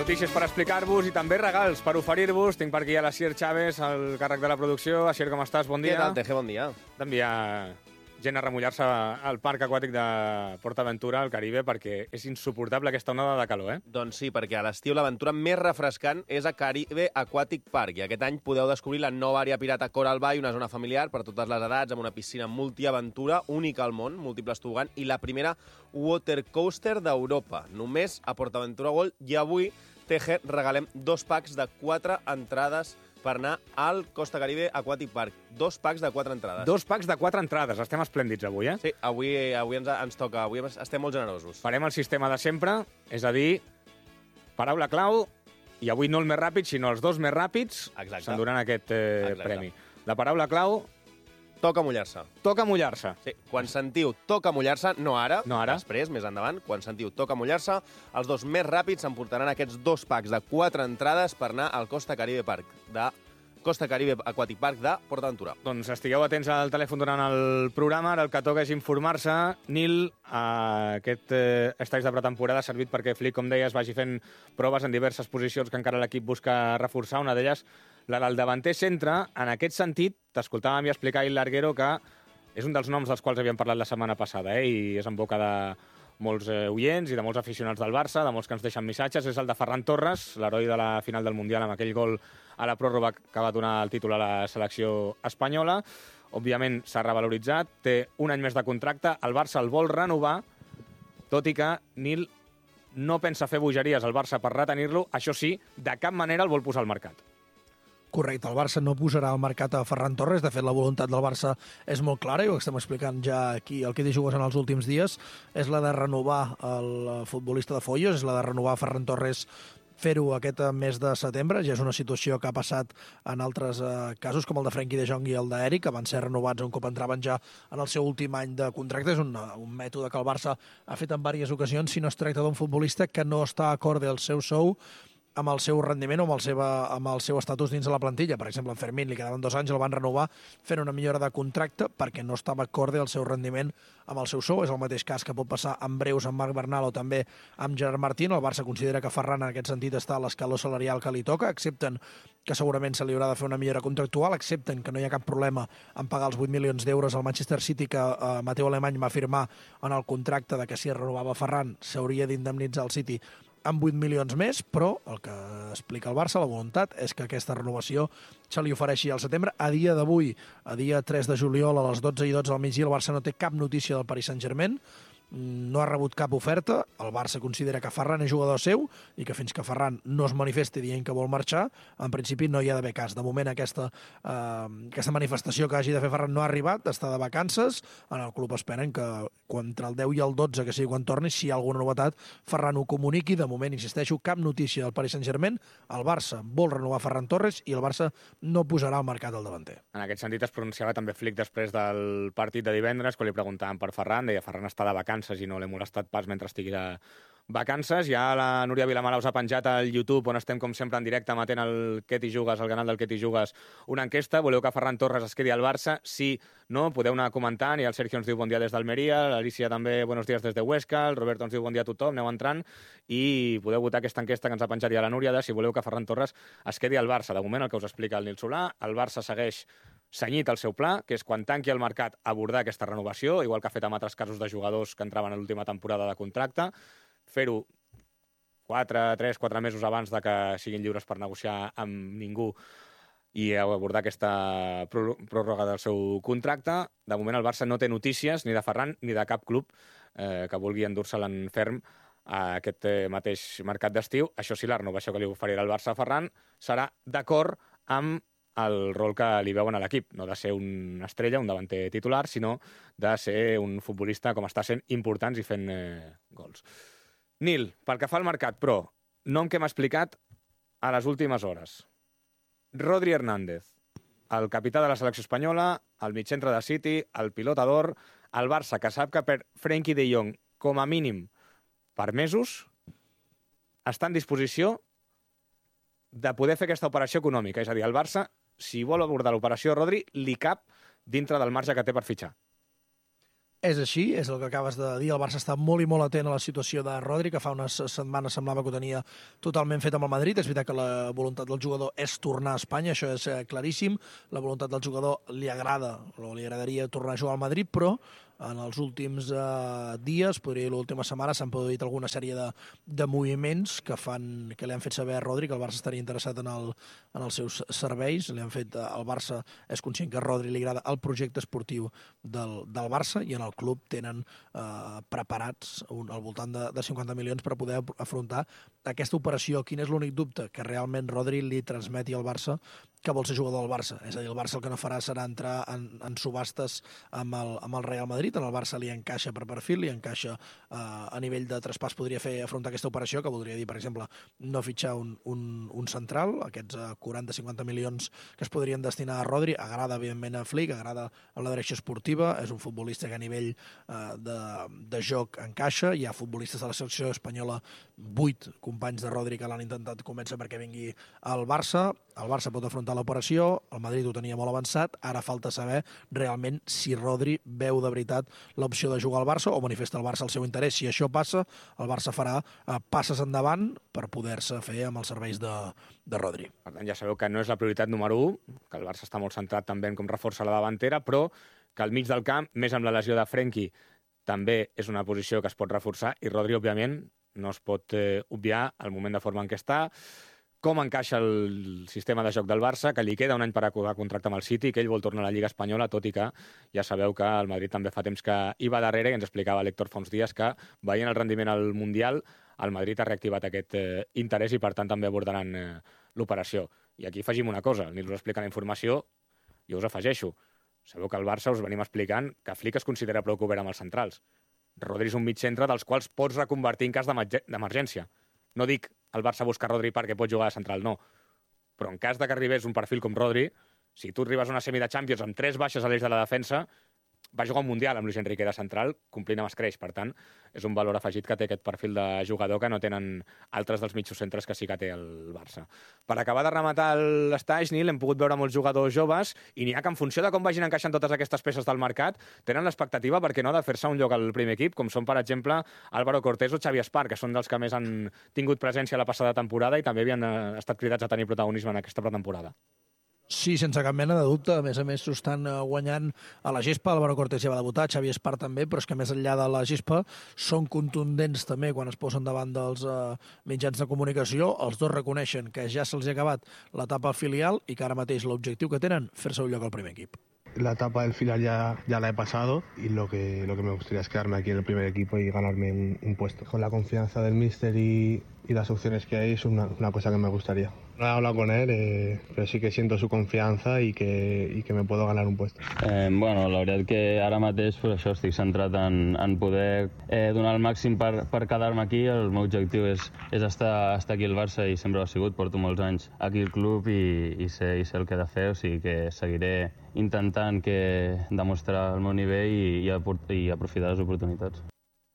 Notícies per explicar-vos i també regals per oferir-vos. Tinc per aquí a l'Asier Chávez, el càrrec de la producció. Asier, com estàs? Bon dia. Què tal, Teje? Bon dia. D'enviar gent a remullar-se al parc aquàtic de PortAventura, al Caribe, perquè és insuportable aquesta onada de calor, Doncs sí, perquè a l'estiu l'aventura més refrescant és a Caribe Aquatic Park, i aquest any podeu descobrir la nova àrea pirata Coral Bay, una zona familiar per totes les edats, amb una piscina multiaventura única al món, múltiples tobogans, i la primera water coaster d'Europa, només a PortAventura World. I avui, Teje, regalem 2 packs de 4 entrades per anar al Costa Caribe Aquatic Park. 2 packs de 4 entrades. 2 packs de 4 entrades. Estem esplèndids avui, Sí, avui ens toca. Avui estem molt generosos. Farem el sistema de sempre, és a dir, paraula clau, i avui no el més ràpid, sinó els 2 més ràpids s'enduran aquest premi. La paraula clau... Toca mullar-se. Toca mullar-se. Sí, quan sentiu toca mullar-se, no ara, no ara, després, més endavant, quan sentiu toca mullar-se, els 2 més ràpids s'emportaran aquests 2 packs de 4 entrades per anar al Costa Caribe Aquatic Park de PortAventura. Doncs estigueu atents al telèfon durant el programa. Ara el que toca és informar-se. Nil, aquest estatge de pretemporada ha servit perquè Flick, com deies, vagi fent proves en diverses posicions que encara l'equip busca reforçar. Una d'elles, la del davanter centre. En aquest sentit, t'escoltàvem i explicar el Larguero, que és un dels noms dels quals havíem parlat la setmana passada, i és en boca de molts oients i de molts aficionats del Barça, de molts que ens deixen missatges. És el de Ferran Torres, l'heroi de la final del Mundial amb aquell gol a la pròrroga que va donar el títol a la selecció espanyola. Òbviament s'ha revaloritzat, té un any més de contracte, el Barça el vol renovar, tot i que Nil no pensa fer bogeries al Barça per retenir-lo. Això sí, de cap manera el vol posar al mercat. Correcte, el Barça no posarà al mercat a Ferran Torres. De fet, la voluntat del Barça és molt clara, i ho estem explicant ja aquí el que jugues en els últims dies, és la de renovar el futbolista de Foyos, és la de renovar Ferran Torres, fer-ho aquest mes de setembre. Ja és una situació que ha passat en altres casos, com el de Frenkie de Jong i el d'Eric, que van ser renovats un cop entraven ja en el seu últim any de contracte. És un mètode que el Barça ha fet en diverses ocasions si no es tracta d'un futbolista que no està acord al seu sou amb el seu rendiment o amb el seu estatus dins de la plantilla. Per exemple, en Fermín li quedaven 2 anys, el van renovar fent una millora de contracte perquè no estava acorde al seu rendiment amb el seu sou. És el mateix cas que pot passar en breus amb Marc Bernal o també amb Gerard Martín. El Barça considera que Ferran en aquest sentit està a l'escaló salarial que li toca, accepten que segurament se li haurà de fer una millora contractual, accepten que no hi ha cap problema en pagar els 8 milions d'euros al Manchester City que Mateu Alemany va firmar en el contracte de que si es renovava Ferran s'hauria d'indemnitzar el City amb 8 milions més, però el que explica el Barça, la voluntat, és que aquesta renovació se li ofereixi al setembre. A dia d'avui, a dia 3 de juliol, a les 12:12 del migdia, el Barça no té cap notícia del Paris Saint-Germain, no ha rebut cap oferta. El Barça considera que Ferran és jugador seu i que fins que Ferran no es manifesti dient que vol marxar, en principi no hi ha d'haver cas. De moment aquesta manifestació que hagi de fer Ferran no ha arribat, està de vacances. En el club esperen que entre el 10 i el 12, que sigui quan torni, si hi ha alguna novetat, Ferran ho comuniqui. De moment, insisteixo, cap notícia del Paris Saint-Germain. El Barça vol renovar Ferran Torres i el Barça no posarà al mercat el davanter. En aquest sentit es pronunciava també Flick després del partit de divendres, quan li preguntaven per Ferran, deia Ferran està de vacances i no l'he molestat pas mentre estigui de vacances. Ja la Núria Vilamala us ha penjat al YouTube, on estem com sempre en directe emetent el Què t'hi jugues, el canal del Què t'hi jugues, una enquesta. Voleu que Ferran Torres es quedi al Barça? Sí, no? Podeu anar comentant, i el Sergio ens diu bon dia des d'Almeria, l'Alicia també buenos días des de Huesca, el Roberto ens diu bon dia a tothom, aneu entrant, i podeu votar aquesta enquesta que ens ha penjat ja la Núria de si voleu que Ferran Torres es quedi al Barça. De moment, el que us explica el Nil Solà, el Barça segueix cenyit el seu pla, que és quan tanqui el mercat abordar aquesta renovació, igual que ha fet amb altres casos de jugadors que entraven a l'última temporada de contracte, fer-ho 3-4 mesos abans de que siguin lliures per negociar amb ningú i abordar aquesta pròrroga del seu contracte. De moment el Barça no té notícies ni de Ferran ni de cap club que vulgui endur-se'l en ferm a aquest mateix mercat d'estiu. Això sí, la renovació que li oferirà el Barça a Ferran serà d'acord amb el rol que li veuen a l'equip, no de ser una estrella, un davanter titular, sinó de ser un futbolista com està sent importants i fent gols. Nil, pel que fa al mercat, però, nom que hem explicat a les últimes hores. Rodri Hernández, el capità de la selecció espanyola, el migcentre de City, el pilota d'or, el Barça, que sap que per Frenkie de Jong, com a mínim per mesos, està en disposició de poder fer aquesta operació econòmica. És a dir, el Barça, si vol abordar l'operació Rodri, li cap dintre del marge que té per fitxar. És així, és el que acabes de dir. El Barça està molt i molt atent a la situació de Rodri, que fa unes setmanes semblava que ho tenia totalment fet amb el Madrid. És veritat que la voluntat del jugador és tornar a Espanya, això és claríssim. La voluntat del jugador li agrada, o li agradaria tornar a jugar al Madrid, però en els últims dies, podria dir l'última setmana, s'han produït alguna sèrie de moviments que li han fet saber a Rodri que el Barça estaria interessat en els seus serveis. El Barça és conscient que a Rodri li agrada el projecte esportiu del Barça i en el club tenen preparats al voltant de 50 milions per poder afrontar aquesta operació. Quin és l'únic dubte? Que realment Rodri li transmeti al Barça que vol ser jugador del Barça. És a dir, el Barça el que no farà serà entrar en subhastes amb el Real Madrid. En el Barça li encaixa per perfil, li encaixa a nivell de traspàs, podria afrontar aquesta operació, que voldria dir, per exemple, no fitxar un central, aquests 40-50 milions que es podrien destinar a Rodri. Agrada, evidentment, a Flick, agrada a la direcció esportiva, és un futbolista que a nivell de joc encaixa. Hi ha futbolistes de la selecció espanyola, 8 companys de Rodri que l'han intentat convèncer perquè vingui al Barça. El Barça pot afrontar l'operació, el Madrid ho tenia molt avançat, ara falta saber realment si Rodri veu de veritat l'opció de jugar al Barça o manifesta al Barça el seu interès. Si això passa, el Barça farà passes endavant per poder-se fer amb els serveis de Rodri. Per tant, ja sabeu que no és la prioritat número 1, que el Barça està molt centrat també en com reforça la davantera, però que al mig del camp, més amb la lesió de Frenkie, també és una posició que es pot reforçar i Rodri, òbviament, no es pot obviar el moment de forma en què està, com encaixa el sistema de joc del Barça, que li queda un any per acabar contracte amb el City, que ell vol tornar a la Lliga Espanyola, tot i que ja sabeu que el Madrid també fa temps que hi va darrere, i ens explicava l'Héctor fa uns dies que, veient el rendiment al Mundial, el Madrid ha reactivat aquest interès i, per tant, també abordaran l'operació. I aquí afegim una cosa, el Nil us explica la informació, jo us afegeixo. Sabeu que el Barça us venim explicant que Flick es considera prou cobert amb els centrals. Rodri és un mig centre dels quals pots reconvertir en cas d'emergència. No dic el Barça busca Rodri perquè pot jugar de central, no. Però en cas de que arribés un perfil com Rodri, si tu arribes a una semi de Champions amb 3 baixes a l'eix de la defensa, va jugar un Mundial amb Luis Enrique de central, complint amb escreix. Per tant, és un valor afegit que té aquest perfil de jugador que no tenen altres dels mitjos centres que sí que té el Barça. Per acabar de rematar l'estage, Nil, hem pogut veure molts jugadors joves i n'hi ha que en funció de com vagin encaixant totes aquestes peces del mercat, tenen l'expectativa, per què no, de fer-se un lloc al primer equip, com són, per exemple, Álvaro Cortés o Xavi Espart, que són dels que més han tingut presència la passada temporada i també havien estat cridats a tenir protagonisme en aquesta pretemporada. Sí, sense cap mena de dubte. A més, s'ho estan guanyant a la gespa. Álvaro Cortés ja va debutar, Xavi Espart també, però és que més enllà de la gespa són contundents també quan es posen davant dels mitjans de comunicació. Els dos reconeixen que ja se'ls ha acabat l'etapa filial i que ara mateix l'objectiu que tenen, fer-se un lloc al primer equip. La etapa del filial ya la he pasado y lo que me gustaría es quedarme aquí en el primer equipo y ganarme un puesto. Con la confianza del míster y las opciones que hay es una cosa que me gustaría. No he hablado con él, pero sí que siento su confianza y que me puedo ganar un puesto. Bueno, la veritat que ara mateix per això estic centrat en poder donar el màxim per quedar-me aquí. El meu objectiu és estar aquí al Barça i sempre ho ha sigut. Porto molts anys aquí al club i sé el que he de fer, o sigui que seguiré intentant demostrar el meu nivell i aprofitar les oportunitats.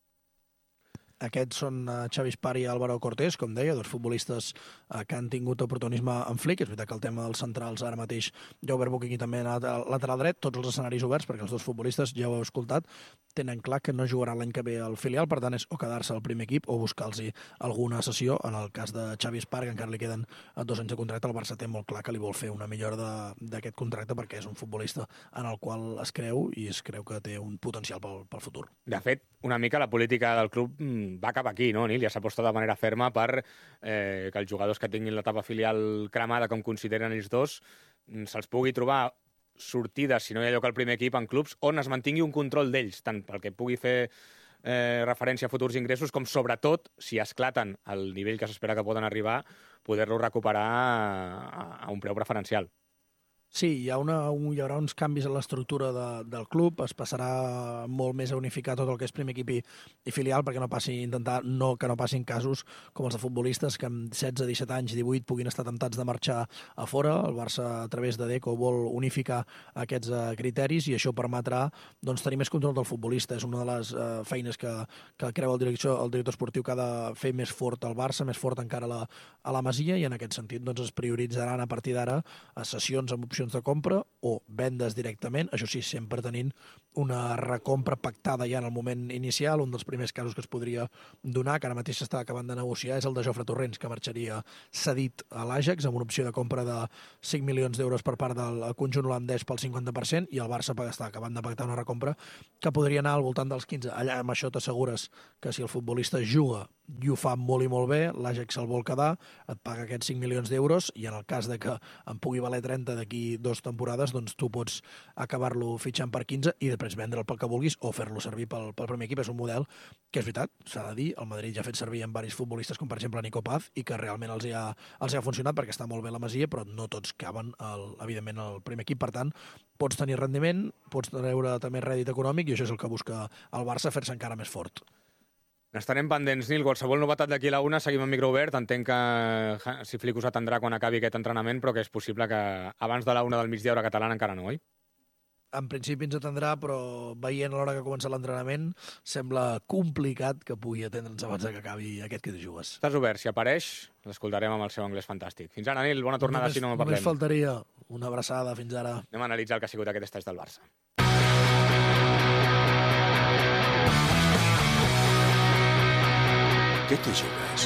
Aquests són Xavi Espart i Álvaro Cortés, com deia, dos futbolistes que han tingut oportunisme en Flick. És veritat que el tema dels centrals ara mateix ja ha obert boca aquí també a lateral dret, tots els escenaris oberts, perquè els dos futbolistes, ja ho heu escoltat, tenen clar que no jugaran l'any que ve al filial, per tant és o quedar-se al primer equip o buscar-los alguna sessió. En el cas de Xavi Espart, que encara li queden 2 anys de contracte, el Barça té molt clar que li vol fer una millora d'aquest contracte perquè és un futbolista en el qual es creu i es creu que té un potencial pel futur. De fet, una mica la política del club va cap aquí, no, Nil? Ja s'aposta de manera ferma per que els jugadors que tinguin l'etapa filial cremada, com consideren ells dos, se'ls pugui trobar sortides, si no hi ha lloc al primer equip, en clubs on es mantingui un control d'ells, tant pel que pugui fer referència a futurs ingressos, com sobretot, si esclaten al nivell que s'espera que poden arribar, poder-los recuperar a un preu preferencial. Sí, hi haurà uns canvis en l'estructura del club, es passarà molt més a unificar tot el que és primer equip i filial perquè que no passin casos com els de futbolistes que amb 16, 17 anys, 18 puguin estar temptats de marxar a fora. El Barça, a través de Deco, vol unificar aquests criteris i això permetrà tenir més control del futbolista. És una de les feines que creu el director esportiu que ha de fer més fort el Barça, més fort encara a la Masia, i en aquest sentit es prioritzaran a partir d'ara sessions amb opció opcions de compra o vendes directament, això sí, sempre tenint una recompra pactada ja en el moment inicial. Un dels primers casos que es podria donar, que ara mateix s'està acabant de negociar, és el de Jofre Torrents, que marxaria cedit a l'Ajax amb una opció de compra de 5 milions d'euros per part del conjunt holandès pel 50%, i el Barça està acabant de pactar una recompra que podria anar al voltant dels 15. Allà amb això t'assegures que si el futbolista juga i ho fa molt i molt bé, l'Ajax se'l vol quedar, et paga aquests 5 milions d'euros, i en el cas de que en pugui valer 30 d'aquí 2 temporades, doncs tu pots acabar-lo fitxant per 15 i després vendre'l pel que vulguis o fer-lo servir pel primer equip. És un model que, és veritat, s'ha de dir, el Madrid ja ha fet servir amb diversos futbolistes, com per exemple Nico Paz, i que realment els hi ha funcionat perquè està molt bé la Masia, però no tots caben, evidentment, al primer equip. Per tant, pots tenir rendiment, pots treure també rèdit econòmic, i això és el que busca el Barça, fer-se encara més fort. Estarem pendents, Nil. Qualsevol novetat d'aquí a la una, seguim en micro obert. Entenc que si Flick us atendrà quan acabi aquest entrenament, però que és possible que abans de la una del migdia hora catalana encara no, oi? En principi ens atendrà, però veient l'hora que comença l'entrenament, sembla complicat que pugui atendre'ns abans que acabi aquest que tu jugues. Estàs obert. Si apareix, l'escoltarem amb el seu anglès fantàstic. Fins ara, Nil. Bona tornada, si no parlem. Només faltaria. Una abraçada. Fins ara. Anem a analitzar el que ha sigut aquest estatge del Barça. ¿Qué te jugas?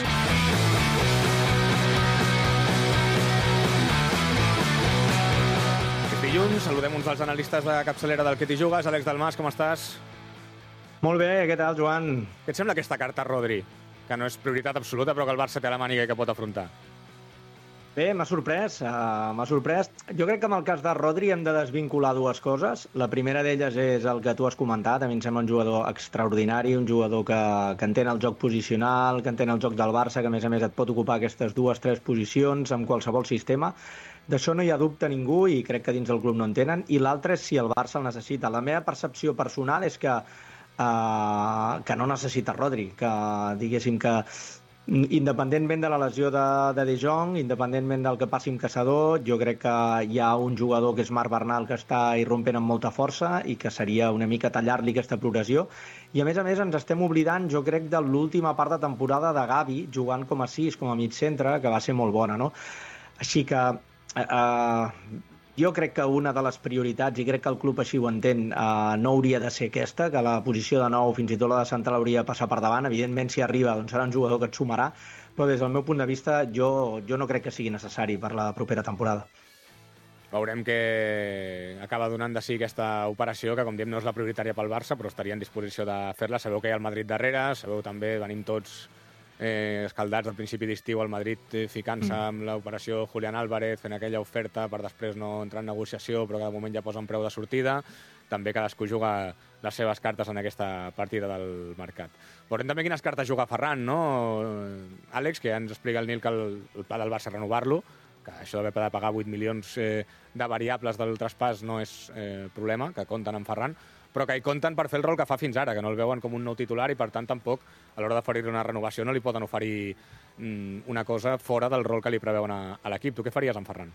És dilluns, saludem uns dels analistes de capçalera del Que t'hi jugues. Àlex Dalmas, com estàs? Molt bé, què tal, Joan? Què et sembla aquesta carta, Rodri? Que no és prioritat absoluta, però que el Barça té a la màniga i que pot afrontar. Bé, m'ha sorprès. Jo crec que en el cas de Rodri hem de desvincular dues coses. La primera d'elles és el que tu has comentat. A mi em sembla un jugador extraordinari, un jugador que entén el joc posicional, que entén el joc del Barça, que a més et pot ocupar aquestes 2-3 posicions en qualsevol sistema. D'això no hi ha dubte ningú i crec que dins del club no en tenen. I l'altre és si el Barça el necessita. La meva percepció personal és que no necessita Rodri, que diguéssim que independentment de la lesió de Jong, independentment del que passi amb Caçador, jo crec que hi ha un jugador que és Marc Bernal que està irrompent amb molta força i que seria una mica tallar-li aquesta progressió. I a més ens estem oblidant, jo crec, de l'última part de temporada de Gavi jugant com a 6, com a mig centre, que va ser molt bona, no? Així que jo crec que una de les prioritats, i crec que el club així ho entén, no hauria de ser aquesta, que la posició de 9, fins i tot la de central, hauria de passar per davant. Evidentment, si arriba, doncs serà un jugador que et sumarà, però des del meu punt de vista jo no crec que sigui necessari per la propera temporada. Veurem que acaba donant de si aquesta operació, que com diem no és la prioritària pel Barça, però estaria en disposició de fer-la. Sabeu que hi ha el Madrid darrere, sabeu també, venim tots escaldats al principi d'estiu al Madrid ficant-se amb l'operació Julián Álvarez, fent aquella oferta per després no entrar en negociació, però que de moment ja posa un preu de sortida. També cadascú juga les seves cartes en aquesta partida del mercat. Veurem també quines cartes juga Ferran, no? Àlex, que ja ens explica el Nil que el pla del Barça és renovar-lo, que això d'haver de pagar 8 milions de variables del traspàs no és problema, que compten amb Ferran, però que hi compten per fer el rol que fa fins ara, que no el veuen com un nou titular i, per tant, tampoc, a l'hora d'oferir una renovació, no li poden oferir una cosa fora del rol que li preveuen a l'equip. Tu què faries amb Ferran?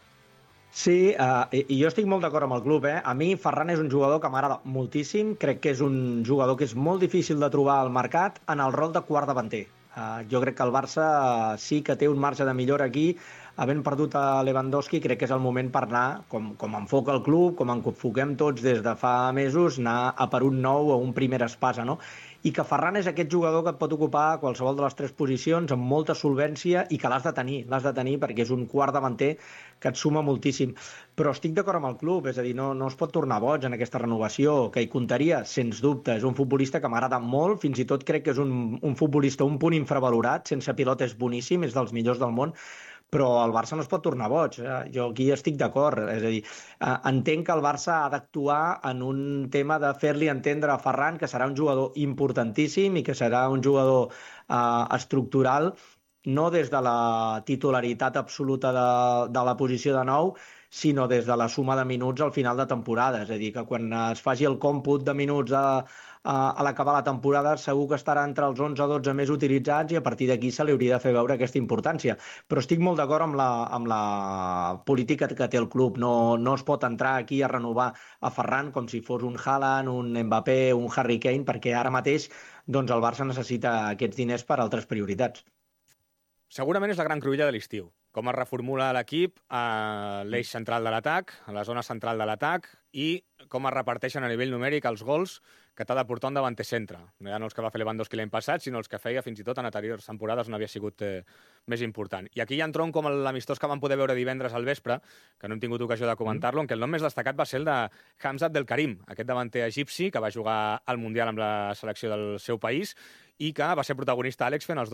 Sí, i jo estic molt d'acord amb el club. A mi Ferran és un jugador que m'agrada moltíssim. Crec que és un jugador que és molt difícil de trobar al mercat en el rol de quart davanter. Jo crec que el Barça sí que té un marge de millora aquí. Havent perdut a Lewandowski, crec que és el moment per anar, com enfoca el club, com enfoquem tots des de fa mesos, anar a per un nou o un primer espasa, no? I que Ferran és aquest jugador que et pot ocupar qualsevol de les 3 posicions amb molta solvència i que l'has de tenir perquè és un quart davanter que et suma moltíssim. Però estic d'acord amb el club, és a dir, no es pot tornar boig en aquesta renovació, que hi comptaria, sens dubte. És un futbolista que m'agrada molt, fins i tot crec que és un futbolista un punt infravalorat, sense pilota és boníssim, és dels millors del món, però el Barça no es pot tornar boig. Jo aquí estic d'acord. És a dir, entenc que el Barça ha d'actuar en un tema de fer-li entendre a Ferran que serà un jugador importantíssim i que serà un jugador estructural, no des de la titularitat absoluta de la posició de 9, sinó des de la suma de minuts al final de temporada. És a dir, que quan es faci el còmput de minuts a l'acabar la temporada segur que estarà entre els 11 o 12 més utilitzats i a partir d'aquí se li hauria de fer veure aquesta importància. Però estic molt d'acord amb la política que té el club. No es pot entrar aquí a renovar a Ferran com si fos un Haaland, un Mbappé, un Harry Kane, perquè ara mateix doncs, el Barça necessita aquests diners per altres prioritats. Segurament és la gran cruïlla de l'estiu. com es reformula l'equip a l'eix central de l'atac, a la zona central de l'atac, i com es reparteixen a nivell numèric els gols que t'ha de portar un davanter centre. No eren els que va fer Lewandowski l'any passat, sinó els que feia fins i tot en anteriors temporades on havia sigut més important. I aquí hi ha un tronc com l'amistós que vam poder veure divendres al vespre, que no hem tingut ocasió de comentar-lo, en què el nom més destacat va ser el de Hamza Abdelkarim, aquest davanter egipci que va jugar al Mundial amb la selecció del seu país i que va ser protagonista, Àlex, fent els